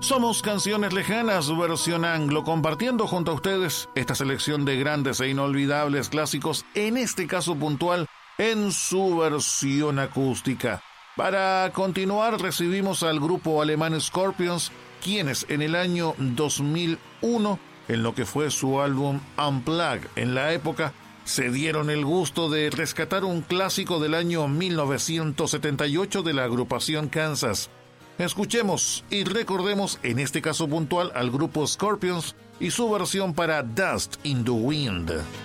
Somos Canciones Lejanas, versión anglo, compartiendo junto a ustedes esta selección de grandes e inolvidables clásicos, en este caso puntual, en su versión acústica. Para continuar, recibimos al grupo alemán Scorpions, quienes en el año 2001, en lo que fue su álbum Unplugged, en la época, se dieron el gusto de rescatar un clásico del año 1978 de la agrupación Kansas. Escuchemos y recordemos en este caso puntual al grupo Scorpions y su versión para Dust in the Wind.